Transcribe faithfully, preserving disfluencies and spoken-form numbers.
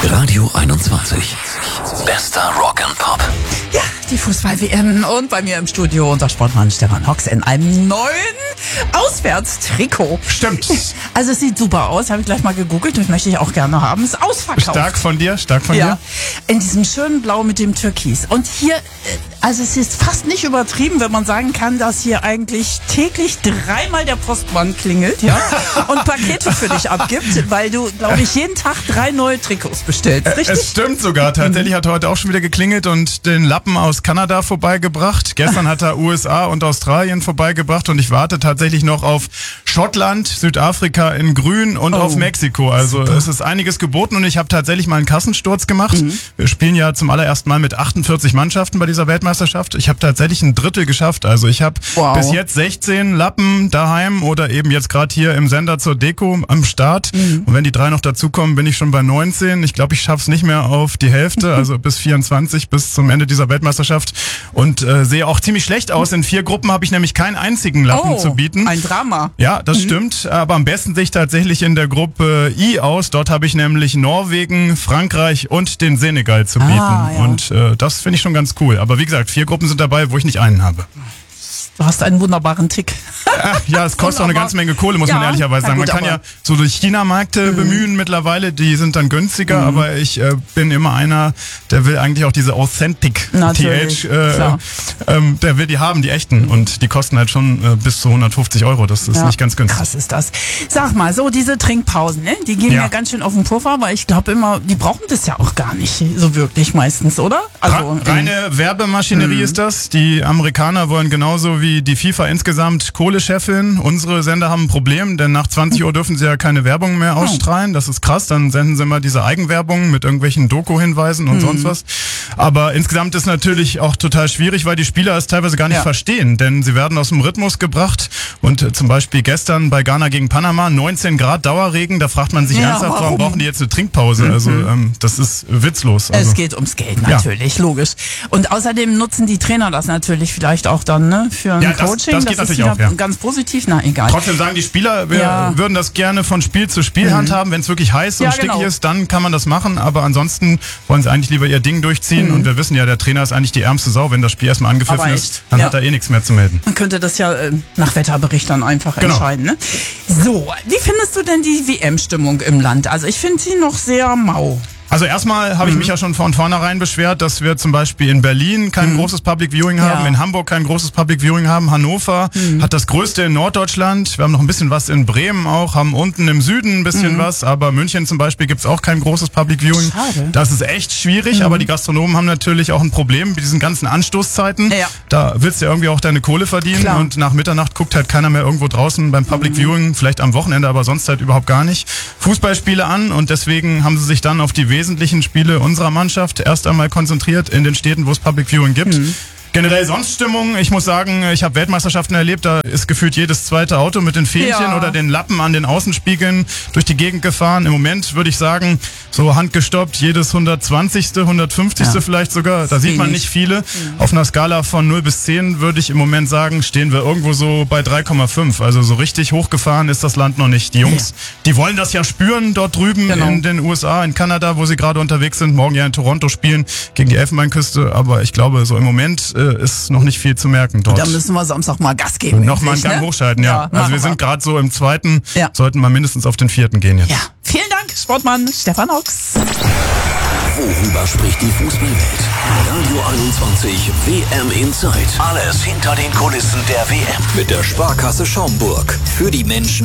Radio einundzwanzig. Bester Rock and Pop. Ja, die Fußball-W M und bei mir im Studio unser Sportmann Stefan Hocks in einem neuen Auswärtstrikot. Stimmt. Also es sieht super aus, habe ich gleich mal gegoogelt, das möchte ich auch gerne haben. Ist ausverkauft. Stark von dir, stark von Ja, dir. in diesem schönen Blau mit dem Türkis. Und hier, also es ist fast nicht übertrieben, wenn man sagen kann, dass hier eigentlich täglich dreimal der Postmann klingelt, ja, und Pakete für dich abgibt, weil du, glaube ich, jeden Tag drei neue Trikots bestellst, richtig? Es stimmt sogar. Tatsächlich hat er heute auch schon wieder geklingelt und den Lappen aus Kanada vorbeigebracht. Gestern hat er U S A und Australien vorbeigebracht und ich warte tatsächlich noch auf Schottland, Südafrika in Grün und Oh, auf Mexiko. Also super. es ist einiges geboten und ich habe tatsächlich mal einen Kassensturz gemacht. Mhm. Wir spielen ja zum allerersten Mal mit achtundvierzig Mannschaften bei dieser Weltmeisterschaft. Ich habe tatsächlich ein Drittel geschafft. Also ich habe Wow. bis jetzt sechzehn Lappen daheim oder eben jetzt gerade hier im Sender zur Deko am Start. Mhm. Und wenn die drei noch dazukommen, bin ich schon bei neunzehn. Ich glaube, ich schaff's nicht mehr auf die Hälfte, also bis vierundzwanzig, bis zum Ende dieser Weltmeisterschaft. Und äh, sehe auch ziemlich schlecht aus. In vier Gruppen habe ich nämlich keinen einzigen Lappen Oh, zu bieten. ein Drama. Ja, das stimmt. Aber am besten sehe ich tatsächlich in der Gruppe I aus. Dort habe ich nämlich Norwegen, Frankreich und den Senegal zu bieten. Ah, ja. Und äh, das finde ich schon ganz cool. Aber wie gesagt, vier Gruppen sind dabei, wo ich nicht einen habe. Du hast einen wunderbaren Tick. Ja, ja, es kostet auch eine Wunderbar. ganze Menge Kohle, muss Ja, man ehrlicherweise na sagen. gut, Man kann aber- ja so durch China-Märkte bemühen mittlerweile, die sind dann günstiger, aber ich äh, bin immer einer, der will eigentlich auch diese Authentic Natürlich, T H, äh, klar. ähm, der will die haben, die echten. Und die kosten halt schon äh, bis zu hundertfünfzig Euro, das ist Ja, nicht ganz günstig. Krass ist das. Sag mal, so diese Trinkpausen, ne? Die gehen ja, Ja. ganz schön auf den Puffer, weil ich glaube immer, die brauchen das ja auch gar nicht so wirklich meistens, oder? Also Ra- ähm, reine Werbemaschinerie ist das. Die Amerikaner wollen genauso wie die FIFA insgesamt Kohle scheffeln. Unsere Sender haben ein Problem, denn nach zwanzig Uhr dürfen sie ja keine Werbung mehr ausstrahlen. Das ist krass. Dann senden sie immer diese Eigenwerbung mit irgendwelchen Doku-Hinweisen und sonst was. Aber insgesamt ist natürlich auch total schwierig, weil die Spieler es teilweise gar nicht Ja. verstehen, denn sie werden aus dem Rhythmus gebracht. Und äh, zum Beispiel gestern bei Ghana gegen Panama neunzehn Grad Dauerregen. Da fragt man sich Ja, ernsthaft, warum warum? brauchen die jetzt eine Trinkpause? Also ähm, das ist witzlos. Also. es geht ums Geld natürlich, logisch. Und außerdem nutzen die Trainer das natürlich vielleicht auch dann, ne, für ein Ja, das- Coaching. das geht ist natürlich wieder auch, ja. ganz positiv, na egal. Trotzdem sagen die Spieler, wir Ja. würden das gerne von Spiel zu Spiel handhaben. Wenn es wirklich heiß Ja, und stickig genau. ist, dann kann man das machen. Aber ansonsten wollen sie eigentlich lieber ihr Ding durchziehen. Und wir wissen ja, der Trainer ist eigentlich die ärmste Sau. Wenn das Spiel erstmal angepfiffen Aber ist, echt, dann ja. hat er eh nichts mehr zu melden. Man könnte das ja äh, nach Wetterbericht dann einfach Genau. entscheiden. Ne? So, wie findest du denn die W M-Stimmung im Land? Also ich finde sie noch sehr mau. Also erstmal habe ich mich ja schon von vornherein beschwert, dass wir zum Beispiel in Berlin kein großes Public Viewing haben, Ja. in Hamburg kein großes Public Viewing haben, Hannover hat das größte in Norddeutschland, wir haben noch ein bisschen was in Bremen auch, haben unten im Süden ein bisschen was, aber München zum Beispiel gibt's auch kein großes Public Viewing. Schade. Das ist echt schwierig, aber die Gastronomen haben natürlich auch ein Problem mit diesen ganzen Anstoßzeiten. Ja. Da willst du ja irgendwie auch deine Kohle verdienen Klar. und nach Mitternacht guckt halt keiner mehr irgendwo draußen beim Public Viewing, vielleicht am Wochenende, aber sonst halt überhaupt gar nicht, Fußballspiele an und deswegen haben sie sich dann auf die wesentlichen Spiele unserer Mannschaft erst einmal konzentriert in den Städten, wo es Public Viewing gibt. Generell sonst Stimmung, ich muss sagen, ich habe Weltmeisterschaften erlebt, da ist gefühlt jedes zweite Auto mit den Fähnchen Ja. oder den Lappen an den Außenspiegeln durch die Gegend gefahren. Im Moment würde ich sagen, so handgestoppt, jedes hundertzwanzigste, hundertfünfzigste Ja. vielleicht sogar, da sieht man Wenig. nicht viele. Auf einer Skala von null bis zehn würde ich im Moment sagen, stehen wir irgendwo so bei drei Komma fünf. Also so richtig hochgefahren ist das Land noch nicht. Die Jungs, die wollen das ja spüren dort drüben Genau. in den U S A, in Kanada, wo sie gerade unterwegs sind, morgen ja in Toronto spielen gegen die Elfenbeinküste. Aber ich glaube, so im Moment äh, ist noch nicht viel zu merken dort. Da müssen wir Samstag mal Gas geben. Nochmal einen endlich, Gang ne? hochschalten, ja. machen also wir sind gerade so im zweiten, Ja. sollten wir mindestens auf den vierten gehen jetzt. Ja, vielen Dank, Sportmann Stefan Hocks. Worüber spricht die Fußballwelt? Radio einundzwanzig W M Inside. Alles hinter den Kulissen der W M. Mit der Sparkasse Schaumburg. Für die Menschen